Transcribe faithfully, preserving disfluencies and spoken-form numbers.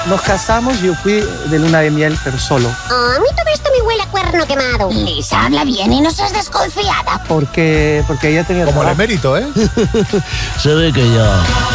Nos casamos y yo fui de luna de miel, pero solo. Oh, a mí todo esto me huele a cuerno quemado. Lisa, habla bien y no seas desconfiada. Porque, porque ella tenía Como el trabajo. emérito, ¿eh? Se ve que ya.